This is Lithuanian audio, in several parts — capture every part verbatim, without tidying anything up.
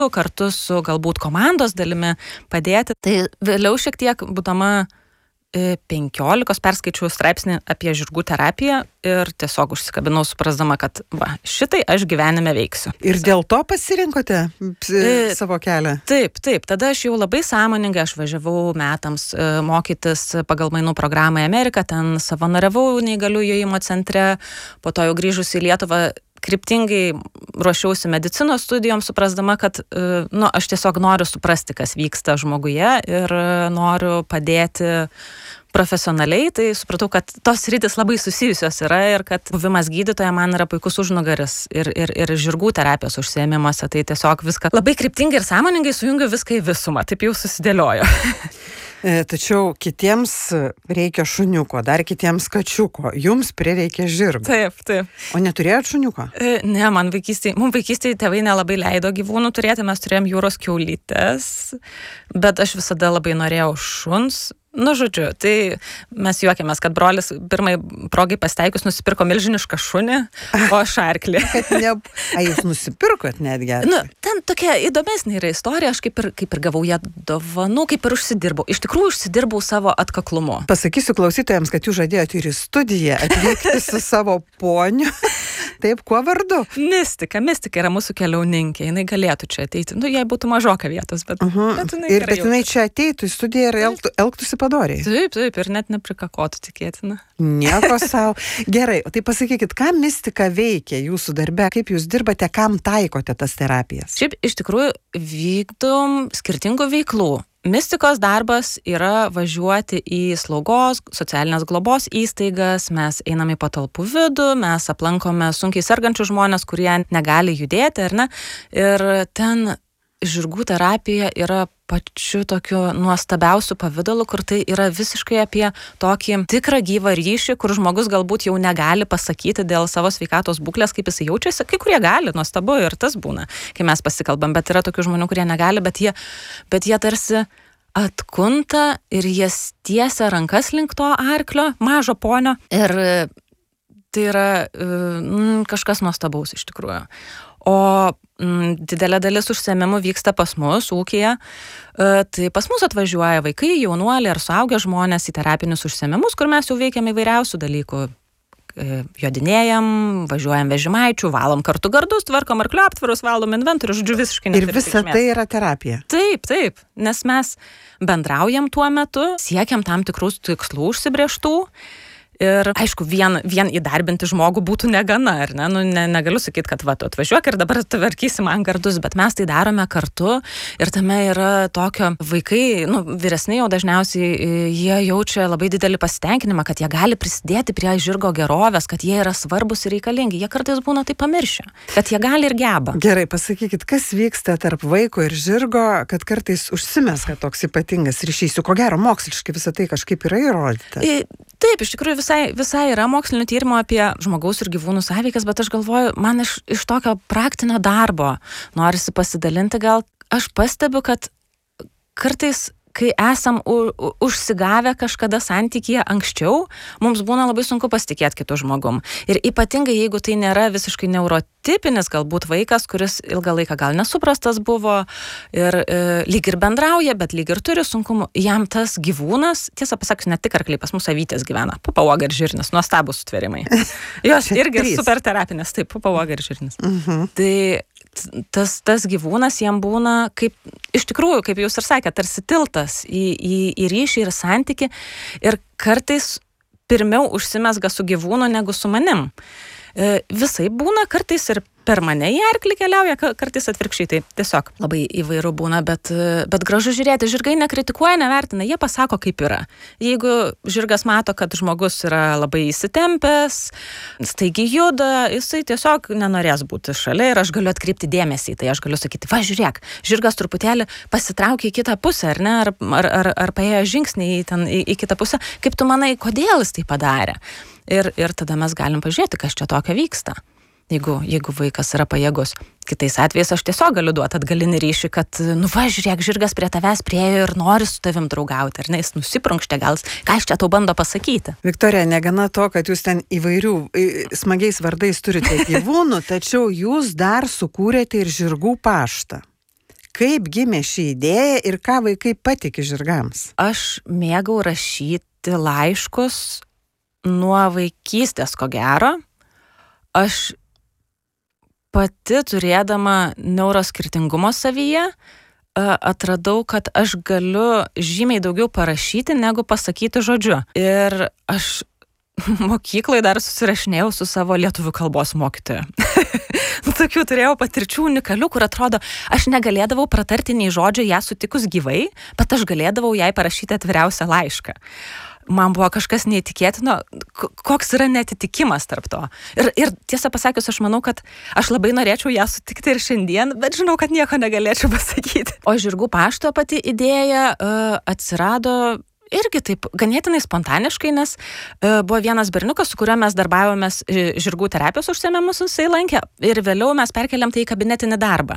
kartu su galbūt komandos dalimi padėti. Tai vėliau šiek tiek būdama penkiolikos perskaičiau straipsnį apie žirgų terapiją ir tiesiog užsikabinau suprasdama, kad va, šitai aš gyvenime veiksiu. Ir dėl to pasirinkote e, savo kelią? Taip, taip. Tada aš jau labai sąmoningai, aš važiavau metams e, mokytis pagal mainų programą į Ameriką, ten savanoriavau neįgalių jojimo centre, po to jau grįžus į Lietuvą, kryptingai ruošiausi medicinos studijoms, suprasdama, kad nu, aš tiesiog noriu suprasti, kas vyksta žmoguje ir noriu padėti profesionaliai, tai supratau, kad tos sritys labai susijusios yra ir kad buvimas gydytoja man yra puikus užnugaris ir, ir, ir žirgų terapijos užsiėmimuose, tai tiesiog viską labai kryptingai ir sąmoningai sujungiu viską į visumą, taip jau susidėliojo. Tačiau kitiems reikia šuniuko, dar kitiems kačiuko, jums prireikia žirgo. Taip, taip. O neturėjot šuniuko? Ne, man vaikystėje, mums vaikystėje tėvai nelabai leido gyvūnų turėti, mes turėjom jūros kiaulytes, bet aš visada labai norėjau šuns. Nu, žodžiu, tai mes juokiamės, kad brolis pirmai progai pasiteikus nusipirko milžinišką šunį, o aš arklį. Ne, a, jūs nusipirkot netgi? Nu, ten tokia įdomesnė yra istorija, aš kaip ir, kaip ir gavau ją dovanų, kaip ir užsidirbau. Iš tikrųjų, užsidirbau savo atkaklumu. Pasakysiu klausytojams, kad jūs žadėjote ir į studiją atvykti su savo poniu. Taip, kuo vardu? Mistika, Mistika yra mūsų keliauninkė, jinai galėtų čia ateiti. Nu, jei būtų mažoka vietos, bet, uh-huh. bet jinai ir, bet jinai čia ateitų į studiją ir elgtų, elgtųsi padoriai. Taip, taip, ir net neprikakotų, tikėtina. Nieko savo. Gerai, o tai pasakykit, ką Mistika veikia jūsų darbe, kaip jūs dirbate, kam taikote tas terapijas? Šiaip iš tikrųjų vykdom skirtingų veiklų. Mistikos darbas yra važiuoti į slaugos, socialinės globos įstaigas, mes einame į patalpų vidų, mes aplankome sunkiai sergančių žmonės, kurie negali judėti, ar ne? Ir ten žirgų terapija yra pačiu tokiu nuostabiausiu pavidalu, kur tai yra visiškai apie tokį tikrą gyvą ryšį, kur žmogus galbūt jau negali pasakyti dėl savo sveikatos būklės, kaip jisai jaučiasi. Kai kurie gali, nuostabu ir tas būna, kai mes pasikalbam, bet yra tokių žmonių, kurie negali, bet jie, bet jie tarsi atkunta ir jie tiesia rankas link to arklio, mažo ponio. Ir tai yra mm, kažkas nuostabaus iš tikrųjų. O mm, didelė dalis užsiėmimų vyksta pas mus, ūkyje. E, tai pas mus atvažiuoja vaikai, jaunuoliai ar suaugę žmonės į terapinius užsiėmimus, kur mes jau veikiam įvairiausių dalykų. E, jodinėjam, važiuojam vežimaičių, valom kartu gardus, tvarkom arklio aptvarus, valom inventorių, žodžiu, visiškai neturi reikšmės. Ir visa tai yra terapija? Taip, taip, nes mes bendraujam tuo metu, siekiam tam tikrus tikslų užsibrėžtų. Ir aišku, vien, vien įdarbinti žmogų būtų negana, ar ne? Nu, ne, negaliu sakyti, kad va, tu atvažiuok ir dabar tvarkysi man gardus, bet mes tai darome kartu ir tame yra tokio vaikai, nu, vyresni jau dažniausiai, jie jaučia labai didelį pasitenkinimą, kad jie gali prisidėti prie žirgo gerovės, kad jie yra svarbus ir reikalingi. Jie kartais būna tai pamiršę, kad jie gali ir geba. Gerai, pasakykit, kas vyksta tarp vaiko ir žirgo, kad kartais užsimeska toks ypatingas ryšys. Ko gero, moksliškai visą tai kažkaip yra įrodyta. Taip, iš tikrųjų visai, visai yra mokslinio tyrimo apie žmogaus ir gyvūnų sąveikas, bet aš galvoju, man iš, iš tokio praktinio darbo norisi pasidalinti, gal aš pastebiu, kad kartais, kai esam u, u, užsigavę kažkada santykyje anksčiau, mums būna labai sunku pasitikėti kitų žmogum. Ir ypatingai, jeigu tai nėra visiškai neurotipinis galbūt vaikas, kuris ilgą laiką gal nesuprastas buvo ir e, lyg ir bendrauja, bet lyg ir turi sunkumų, jam tas gyvūnas, tiesą pasakius, ne tik arkliai, pas mus avytės gyvena, papauoga ir žirnis, nuostabūs sutvėrimai. Jos irgi super terapinės, taip, papauoga ir žirnis. Uh-huh. Tai tas, tas gyvūnas jam būna kaip, iš tikrųjų, kaip jūs ir sakėte, tarsi tiltas į, į, į ryšį ir santyki ir kartais pirmiau užsimesga su gyvūnu negu su manim. E, visai būna, kartais ir per mane į arklį keliauja, kartais atvirkščiai, tai tiesiog labai įvairu būna, bet, bet gražu žiūrėti, žirgai nekritikuoja, nevertina, jie pasako kaip yra. Jeigu žirgas mato, kad žmogus yra labai įsitempęs, staigiai juda, jisai tiesiog nenorės būti šalia ir aš galiu atkreipti dėmesį, tai aš galiu sakyti, va žiūrėk, žirgas truputėlį pasitraukė į kitą pusę, ar ne, ar, ar, ar, ar paėjo žingsnį į, ten, į, į kitą pusę, kaip tu manai, kodėl jis tai padarė? Ir, ir tada mes galim pažiūrėti, kas čia tokio vyksta. Jeigu, jeigu vaikas yra pajėgus. Kitais atvejais aš tiesiog galiu duoti atgalinį ryšį, kad, nu va, žiūrėk, žirgas prie tavęs priėjo ir nori su tavim draugauti, ar ne, jis nusiprunkštė, gal, ką aš čia tau bando pasakyti. Viktorija, negana to, kad jūs ten įvairių smagiais vardais turite gyvūnų, tačiau jūs dar sukūrėte ir žirgų paštą. kaip gimė ši idėja ir ką vaikai patiki žirgams? Aš mėgau rašyti laiškus nuo vaikystės, ko gero. Aš pati turėdama neuroskirtingumo savyje atradau, kad aš galiu žymiai daugiau parašyti, negu pasakyti žodžiu. Ir aš mokykloje dar susirašinėjau su savo lietuvių kalbos mokytoja. Tokių turėjau patirčių unikalių, kur atrodo, aš negalėdavau pratarti nei žodžio ją sutikus gyvai, bet aš galėdavau jai parašyti atviriausią laišką. Man buvo kažkas neįtikėtino, koks yra netitikimas tarp to. Ir, ir tiesą pasakius, aš manau, kad aš labai norėčiau ją sutikti ir šiandien, bet žinau, kad nieko negalėčiau pasakyti. O žirgų pašto pati idėja uh, atsirado irgi taip ganėtinai spontaniškai, nes uh, buvo vienas berniukas, su kuriuo mes darbavomės žirgų terapijos užsiėmimus, jisai lankė ir vėliau mes perkeliam tai į kabinetinį darbą.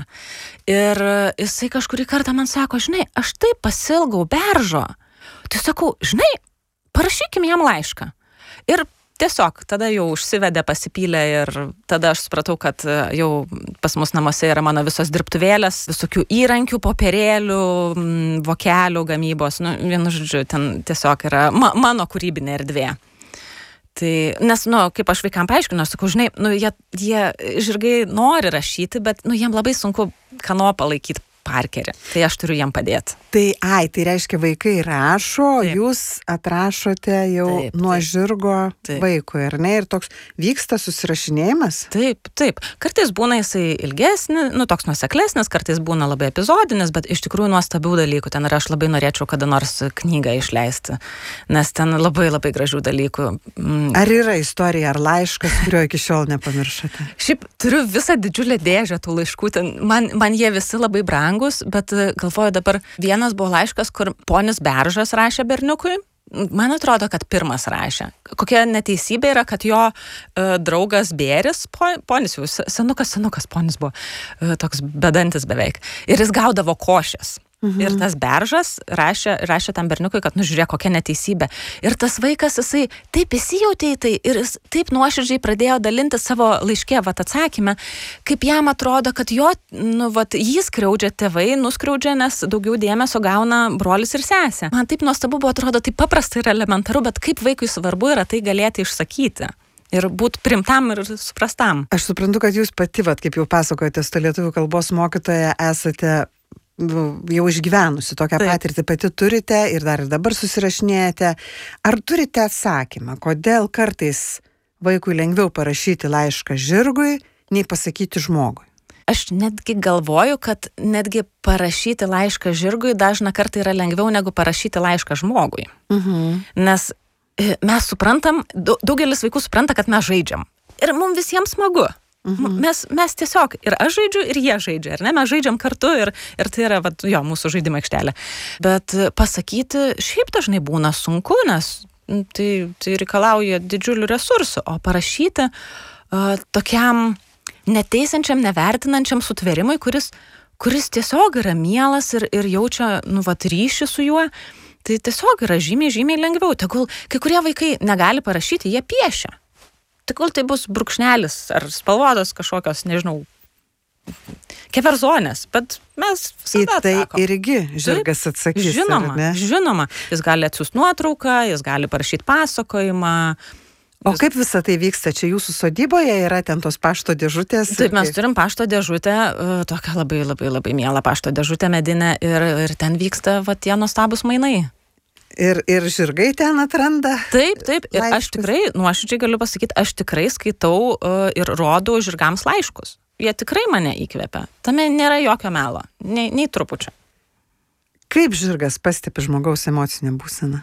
Ir uh, jisai kažkurį kartą man sako, žinai, aš taip pasilgau beržo. Tai sakau, žinai, parašykim jam laišką. Ir tiesiog tada jau užsivedė, pasipylė ir tada aš supratau, kad jau pas mus namuose yra mano visos dirbtuvėlės, visokių įrankių, popierėlių, vokelių gamybos, nu, vienu žodžiu, ten tiesiog yra ma- mano kūrybinė erdvė. Tai, nes, nu, kaip aš vaikam paaiškinu, aš sakau, žinai, nu, jie, jie žirgai nori rašyti, bet, nu, jiem labai sunku kanopą laikyti parkerį. Tai aš turiu jiem padėti. Tai, ai, tai reiškia, vaikai rašo, taip. Jūs atrašote jau taip, nuo taip. Žirgo taip. Vaikui, ar ne? Ir toks vyksta susirašinėjimas? Taip, taip. Kartais būna jisai ilgesnis, nu, toks nuoseklesnis, kartais būna labai epizodinis, bet iš tikrųjų nuostabių dalykų. Ten ir aš labai norėčiau kada nors knygą išleisti, nes ten labai labai gražių dalykų. Ar yra istorija, ar laiškas, kurio iki šiol nepamiršote? Šiaip turiu visą didžiulę dėžę tų laiškų, ten, man, man jie visi labai brangus. Bet galvoju dabar, vienas buvo laiškas, kur ponis Beržas rašė berniukui. Man atrodo, kad pirmas rašė. Kokia neteisybė yra, kad jo uh, draugas Bėris, po, ponis jau senukas, senukas ponis buvo, uh, toks bedantis beveik. Ir jis gaudavo košės. Mhm. Ir tas Beržas rašė, rašė tam berniukui, kad, nu, žiūrėk, kokia neteisybė. Ir tas vaikas, jisai taip įsijautė į tai ir jis taip nuoširdžiai pradėjo dalinti savo laiške, vat atsakymę, kaip jam atrodo, kad jo, nu, vat, jį skriaudžia tėvai, nuskriaudžia, nes daugiau dėmesio gauna brolis ir sesė. Man taip nuostabu buvo, atrodo, taip paprasta ir elementaru, bet kaip vaikui svarbu yra tai galėti išsakyti. Ir būti primtam ir suprastam. Aš suprantu, kad jūs pati, vat, kaip jau pasakojate, su lietuvių kalbos mokytoja esate jau išgyvenusi tokią Taip. Patirtį pati turite ir dar ir dabar susirašinėjate. Ar turite atsakymą, kodėl kartais vaikui lengviau parašyti laišką žirgui, nei pasakyti žmogui? Aš netgi galvoju, kad netgi parašyti laišką žirgui dažną kartą yra lengviau negu parašyti laišką žmogui. Mhm. Nes mes suprantam, daugelis vaikų supranta, kad mes žaidžiam. Ir mums visiems smagu. Mhm. Mes, mes tiesiog, ir aš žaidžiu, ir jie žaidžia, ar ne? Mes žaidžiam kartu ir, ir tai yra, vat, jo, mūsų žaidimo aikštelė. Bet pasakyti šiaip dažnai būna sunku, nes tai, tai reikalauja didžiulių resursų, o parašyti uh, tokiam neteisančiam, nevertinančiam sutvėrimui, kuris, kuris tiesiog yra mielas ir, ir jaučia, nu, vat, ryšį su juo, tai tiesiog yra žymiai, žymiai lengviau. Tegul kai kurie vaikai negali parašyti, jie piešia. Tikul tai bus brūkšnelis ar spalvotos kažkokios, nežinau, keverzonės, bet mes visada tai atsakom. Irgi žirgas atsakys. Žinoma, žinoma. Jis gali atsiųsti nuotrauką, jis gali parašyti pasakojimą. O vis... kaip visa tai vyksta? Čia jūsų sodyboje yra ten tos pašto dėžutės? Taip, mes turim pašto dėžutę, tokią labai, labai, labai mielą pašto dėžutę medinę ir, ir ten vyksta va tie nuostabus mainai. Ir, ir žirgai ten atranda? Taip, taip. Ir laiškus. Aš tikrai, nuoširdžiai galiu pasakyti, aš tikrai skaitau uh, ir rodau žirgams laiškus. Jie tikrai mane įkvepia. Tame nėra jokio melo, nei, nei trupučio. Kaip žirgas pastebi žmogaus emocinę būseną?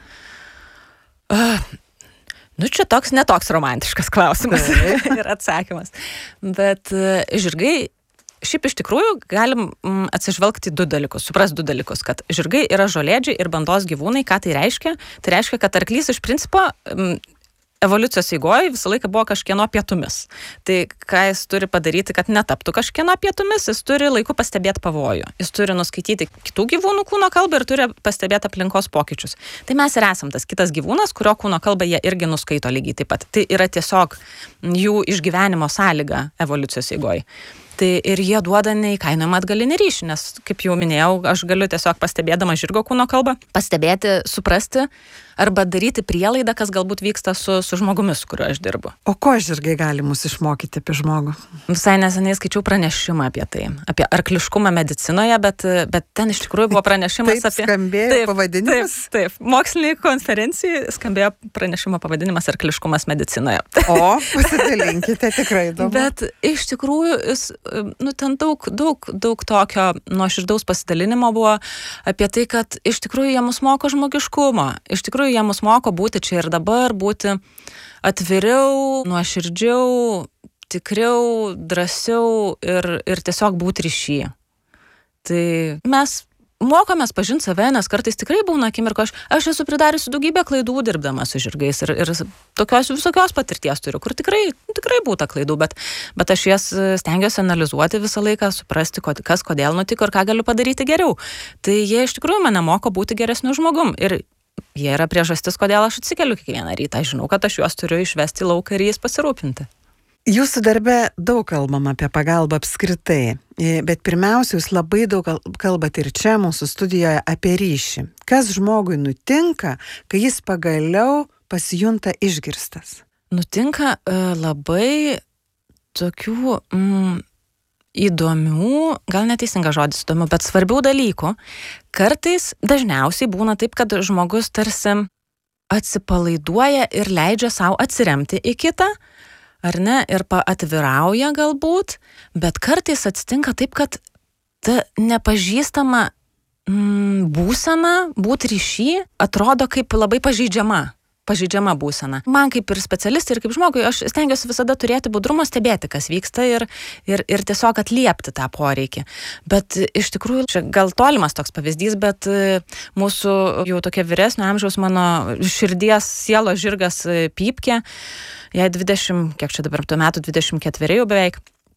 Uh, nu, čia toks netoks romantiškas klausimas ir atsakymas. Bet uh, žirgai šiaip iš tikrųjų galim mm, atsižvelgti du dalykus, supras du dalykus, kad žirgai yra žolėdžiai ir bandos gyvūnai. Ką tai reiškia? Tai reiškia, kad arklys iš principo mm, evoliucijos eigoje visą laiką buvo kažkieno pietumis. Tai ką jis turi padaryti, kad netaptų kažkieno pietumis, jis turi laiku pastebėti pavojų. Jis turi nuskaityti kitų gyvūnų kūno kalbą ir turi pastebėti aplinkos pokyčius. Tai mes ir esam tas kitas gyvūnas, kurio kūno kalbą jie irgi nuskaito lygiai taip pat. Tai yra tiesiog jų išgyvenimo sąlyga evoliucijos eigoje. Tai ir jie duoda neįkainojamą atgalinį ryšį, nes, kaip jau minėjau, aš galiu tiesiog pastebėdama žirgo kūno kalbą, pastebėti, suprasti arba daryti prielaidą, kas galbūt vyksta su, su žmogumis, su kuriuo aš dirbu. O ko žirgai gali mus išmokyti apie žmogų? Visai neseniai skaičiau pranešimą apie tai, apie arkliškumą medicinoje, bet, bet ten iš tikrųjų buvo pranešimas taip apie... skambėjo taip, pavadinimas? Taip, taip. Moksliniai konferencijai skambėjo pranešimo pavadinimas arkliškumas medicinoje. O, pasidalinkite, tikrai įdomu. Bet iš tikrųjų, jis, nu, ten daug, daug, daug tokio nuoširdaus pasidalinimo buvo apie tai, kad iš tikrųjų jie mus moko žmogiškumo. Iš tikrųjų jie mus moko būti čia ir dabar, būti atviriau, nuoširdžiau, tikriau, drąsiau ir, ir tiesiog būti ryšy. Tai mes mokomės pažinti save, nes kartais tikrai būna akimirko, aš, aš esu pridariusi daugybę klaidų dirbdama su žirgais ir, ir tokios visokios patirties turiu, kur tikrai, tikrai būta klaidų, bet, bet aš jas stengiuosi analizuoti visą laiką, suprasti, kas kodėl nutiko ir ką galiu padaryti geriau. Tai jie iš tikrųjų mane moko būti geresniu žmogum ir jie yra priežastis, kodėl aš atsikeliu kiekvieną rytą. Aš žinau, kad aš juos turiu išvesti į lauką ir jais pasirūpinti. Jūsų darbe daug kalbam apie pagalbą apskritai, bet pirmiausia, jūs labai daug kalbate ir čia mūsų studijoje apie ryšį. Kas žmogui nutinka, kai jis pagaliau pasijunta išgirstas? Nutinka uh, labai tokių mm, įdomių, gal neteisingas žodis įdomių, bet svarbių dalykų. Kartais dažniausiai būna taip, kad žmogus tarsi atsipalaiduoja ir leidžia savo atsiremti į kitą, ar ne, ir paatvirauja galbūt, bet kartais atsitinka taip, kad ta nepažįstama mm, būsena, būt ryšy, atrodo kaip labai pažeidžiama. pažeidžiama būsena. Man kaip ir specialistui ir kaip žmogui, aš stengiuosi visada turėti budrumo stebėti, kas vyksta ir, ir, ir tiesiog atliepti tą poreikį. Bet iš tikrųjų, čia gal tolimas toks pavyzdys, bet mūsų jau tokia vyresnio amžiaus mano širdies sielo žirgas Pypkė, jai dvidešimt, kiek čia dabar tų metų, dvidešimt ketveri jau beveik.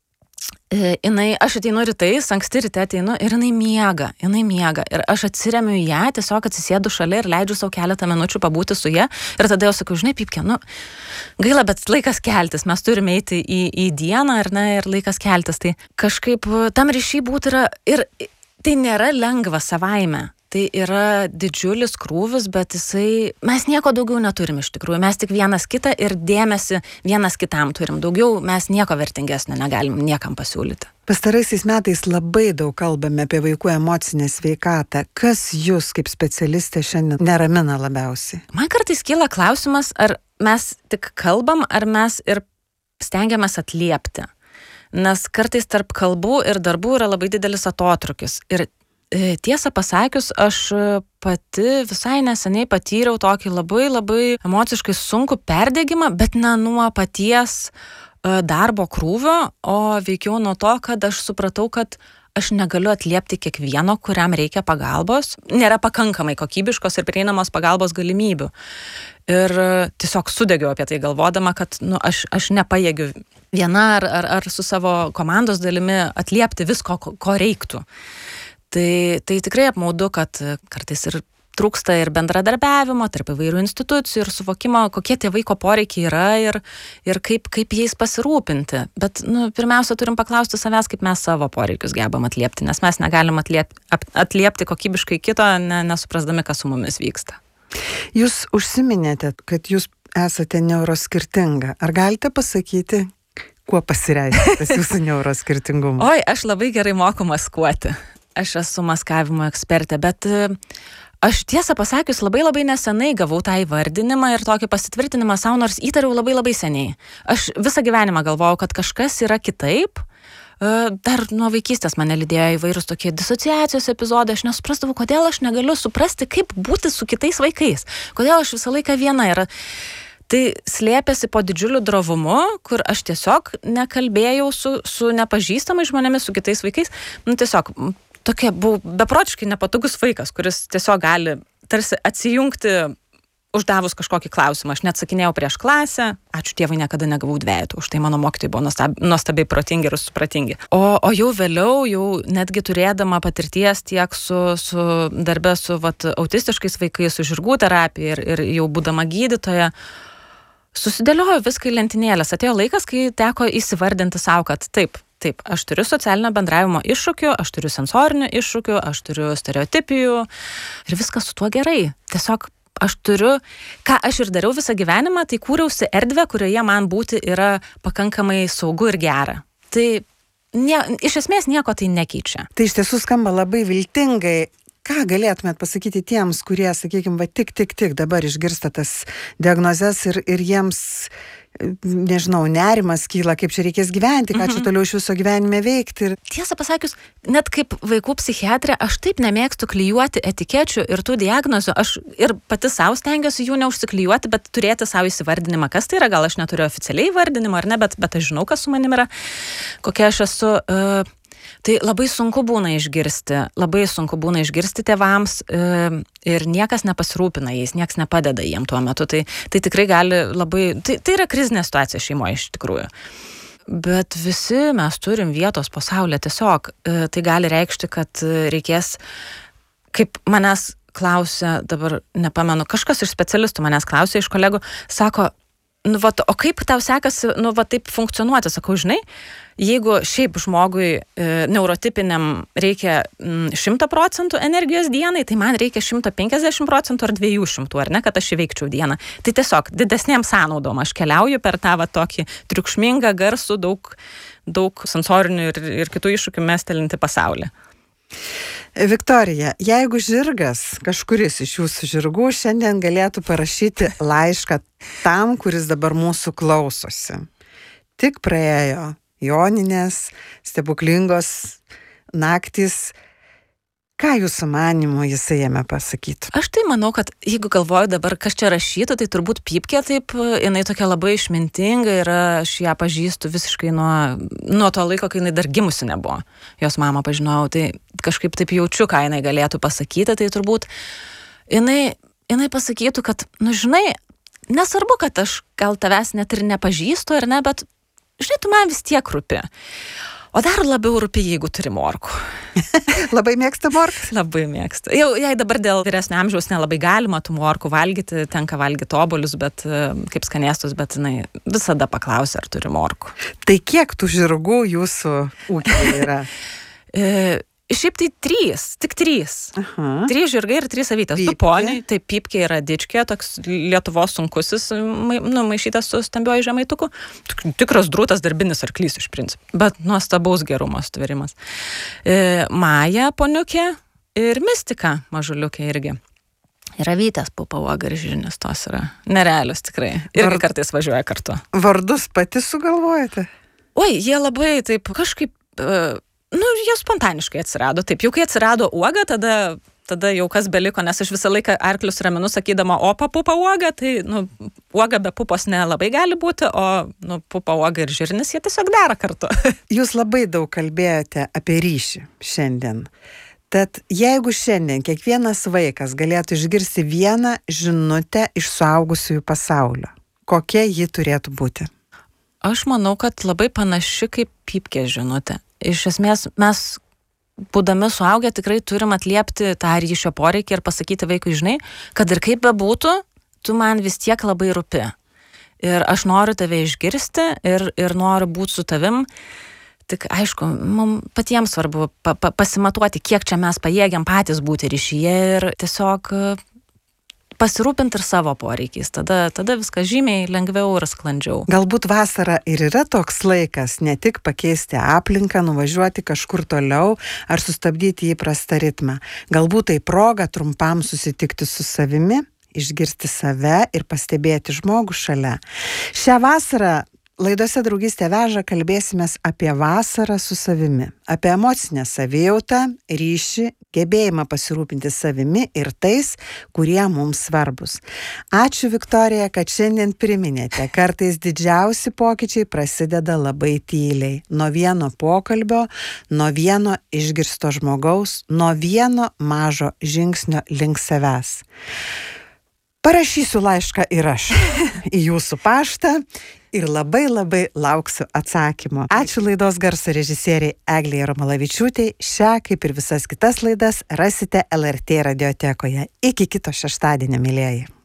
Jinai, aš ateinu rytais, anksti ryte ateinu ir jinai miega, jinai miega. Ir aš atsiremiu į ją, tiesiog atsisėdu šalia ir leidžiu savo keletą minučių pabūti su ja. Ir tada jau sakau, žinai, Pypkė, nu, gaila, bet laikas keltis, mes turime eiti į, į dieną ir, ne, ir laikas keltis. Tai kažkaip tam ryšy būti yra, ir tai nėra lengva savaime. Tai yra didžiulis krūvis, bet jisai, mes nieko daugiau neturim iš tikrųjų, mes tik vienas kitą ir dėmesį vienas kitam turim. Daugiau mes nieko vertingesnio negalim niekam pasiūlyti. Pastaraisiais metais labai daug kalbame apie vaikų emocinę sveikatą. Kas jūs kaip specialistė šiandien neramina labiausiai? Man kartais kyla klausimas, ar mes tik kalbam, ar mes ir stengiamės atliepti. Nes kartais tarp kalbų ir darbų yra labai didelis atotrukis. Ir tiesą pasakius, aš pati visai neseniai patyriau tokį labai labai emociškai sunkų perdegimą, bet ne nuo paties darbo krūvio, o veikiau nuo to, kad aš supratau, kad aš negaliu atliepti kiekvieno, kuriam reikia pagalbos. Nėra pakankamai kokybiškos ir prieinamos pagalbos galimybių. Ir tiesiog sudegiau apie tai galvodama, kad nu, aš, aš nepajėgiu viena ar, ar, ar su savo komandos dalimi atliepti visko, ko, ko reiktų. Tai, tai tikrai apmaudu, kad kartais ir trūksta ir bendradarbiavimo tarp įvairių institucijų ir suvokimo, kokie tie vaiko poreikiai yra ir, ir kaip, kaip jais pasirūpinti. Bet nu, pirmiausia, turim paklausti savęs, kaip mes savo poreikius gebam atliepti, nes mes negalim atliepti, atliepti kokybiškai kito, ne, nesuprasdami, kas su mumis vyksta. Jūs užsiminėte, kad jūs esate neuroskirtinga. Ar galite pasakyti, kuo pasireiškia tas jūsų neuroskirtingumas? Oi, aš labai gerai moku maskuoti. Aš esu maskavimo ekspertė, bet aš tiesą pasakius labai labai nesenai gavau tą įvardinimą ir tokį pasitvirtinimą savo, nors įtariau labai labai seniai. Aš visą gyvenimą galvojau, kad kažkas yra kitaip. Dar nuo vaikystės mane lydėjo įvairūs tokie disociacijos epizodai, aš nesuprasdavau, kodėl aš negaliu suprasti, kaip būti su kitais vaikais. Kodėl aš visą laiką viena yra. Tai slėpėsi po didžiuliu drovumu, kur aš tiesiog nekalbėjau su, su nepažįstamais žmonėmis, su kitais vaikais. Nu, tiesiog tokia buvau beprotiškai nepatogus vaikas, kuris tiesiog gali tarsi atsijungti uždavus kažkokį klausimą. Aš neatsakinėjau prieš klasę, ačiū Dievui niekada negavau dvejetų, už tai mano mokytojai buvo nuostab, nuostabiai protingi ir supratingi. O, o jau vėliau, jau netgi turėdama patirties tiek su, su darbe su vat, autistiškais vaikais, su žirgų terapija ir, ir jau būdama gydytoja, susidėlioju viską į lentynėlės. Atėjo laikas, kai teko įsivardinti savo, kad taip, taip, aš turiu socialinio bendravimo iššūkių, aš turiu sensorinių iššūkių, aš turiu stereotipijų ir viskas su tuo gerai. Tiesiog aš turiu, ką aš ir dariau visą gyvenimą, tai kūriausi erdvę, kurioje man būti yra pakankamai saugu ir gera. Tai ne, iš esmės nieko tai nekeičia. Tai iš tiesų skamba labai viltingai. Ką galėtumėt pasakyti tiems, kurie, sakykime, va, tik, tik, tik dabar išgirsta tas diagnozes ir, ir jiems, nežinau, nerimas kyla, kaip čia reikės gyventi, ką mm-hmm. čia toliau iš viso gyvenime veikti. Ir... Tiesą pasakius, net kaip vaikų psichiatrė, aš taip nemėgstu klijuoti etikečių ir tų diagnozių. Aš ir pati savo stengiuosi jų neužsiklijuoti, bet turėti savo įsivardinimą, kas tai yra. Gal aš neturiu oficialiai įvardinimo ar ne, bet, bet aš žinau, kas su manim yra, kokia aš esu... Uh, Tai labai sunku būna išgirsti, labai sunku būna išgirsti tėvams e, ir niekas nepasirūpina jais, niekas nepadeda jiem tuo metu. Tai, tai tikrai gali labai, tai, tai yra krizinė situacija šeimoje iš tikrųjų. Bet visi mes turim vietos pasaulyje tiesiog. E, tai gali reikšti, kad reikės, kaip manęs klausia, dabar nepamenu, kažkas iš specialistų manęs klausia, iš kolegų, sako, nu, va, o kaip tau sekasi, nu, va, taip funkcionuoti, sakau, žinai, jeigu šiaip žmogui e, neurotipiniam reikia šimtą procentų energijos dienai, tai man reikia šimtas penkiasdešimt procentų ar dviejų šimtų, ar ne, kad aš įveikčiau dieną. Tai tiesiog didesnėm sąnaudom aš keliauju per tą va, tokį triukšmingą, garsų, daug, daug sensorinių ir, ir kitų iššūkių mestelintį pasaulį. Viktorija, jeigu žirgas, kažkuris iš jūsų žirgų šiandien galėtų parašyti laišką tam, kuris dabar mūsų klausosi, tik praėjo Joninės, stebuklingos naktis, ką jūsų manymu jisai jame pasakytų? Aš tai manau, kad jeigu galvoju dabar, kas čia rašytų, tai turbūt Pypkė taip, jinai tokia labai išmintinga ir aš ją pažįstu visiškai nuo, nuo to laiko, kai jinai dar gimusi nebuvo. Jos mamą pažinojau, tai kažkaip taip jaučiu, ką jinai galėtų pasakyti, tai turbūt jinai, jinai pasakytų, kad, nu žinai, nesvarbu, kad aš gal tavęs net ir nepažįstu ar ne, bet žinai, tu man vis tiek rūpi. O dar labiau rūpi, jeigu turi morkų. Labai mėgsta morkas? Labai mėgsta. Jau jai dabar dėl vyresnio amžiaus nelabai galima tų morkų valgyti, tenka valgyti obuolius, bet kaip skanėstus, bet jinai visada paklausia, ar turi morkų. Tai kiek tų žirgų jūsų ūkyje yra? e, Šiaip tai trys, tik trys. Aha. Trys žirgai ir trys avytės. Du poniai, tai Pypkė yra dičkė, toks Lietuvos sunkusis, nu, maišytas su stambiuoju žemaituku. Tikras drūtas darbinis arklys iš principo, bet nuostabaus gerumo stverimas. E, Maja poniukė ir Mistika mažuliukė irgi. Ir avytės Pupa, Uoga ir Žirnis, tos yra nerealios tikrai. Ir Vard... kartais važiuoja kartu. Vardus pati sugalvojate? Oi, jie labai taip kažkaip... Uh, Nu, jie spontaniškai atsirado. Taip, jau kai atsirado Uoga, tada, tada jau kas beliko, nes aš visą laiką arklius raminu sakydama, o Pupa, Uoga, tai, nu, Uoga be Pupos nelabai gali būti, o, nu, Pupa, Uoga ir Žirnis, jie tiesiog dera kartu. Jūs labai daug kalbėjote apie ryšį šiandien. Tad jeigu šiandien kiekvienas vaikas galėtų išgirsti vieną žinutę iš suaugusiųjų pasaulio, kokia ji turėtų būti? Aš manau, kad labai panaši kaip Pypkė žinutė. Iš esmės, mes, būdami suaugę, tikrai turim atliepti tą ryšio poreikį ir pasakyti vaikui, žinai, kad ir kaip bebūtų, tu man vis tiek labai rūpi. Ir aš noriu tave išgirsti ir, ir noriu būti su tavim. Tik, aišku, mums patiems svarbu pa, pa, pasimatuoti, kiek čia mes pajėgiam patys būti ryšyje ir tiesiog pasirūpinti ir savo poreikiais. Tada, tada viskas žymiai lengviau ir sklandžiau. Galbūt vasara ir yra toks laikas, ne tik pakeisti aplinką, nuvažiuoti kažkur toliau ar sustabdyti įprastą ritmą. Galbūt tai proga trumpam susitikti su savimi, išgirsti save ir pastebėti žmogų šalia. Šią vasarą laidose Draugystė veža kalbėsimės apie vasarą su savimi, apie emocinę savijautą, ryšį, gebėjimą pasirūpinti savimi ir tais, kurie mums svarbus. Ačiū, Viktorija, kad šiandien priminėte, kartais didžiausi pokyčiai prasideda labai tyliai. Nuo vieno pokalbio, nuo vieno išgirsto žmogaus, nuo vieno mažo žingsnio link savęs. Parašysiu laišką ir aš į jūsų paštą ir labai labai lauksiu atsakymo. Ačiū laidos garso režisieriai Eglei Jarmalavičiūtei. Šią, kaip ir visas kitas laidas, rasite L R T radiotekoje. Iki kito šeštadienio, mielieji.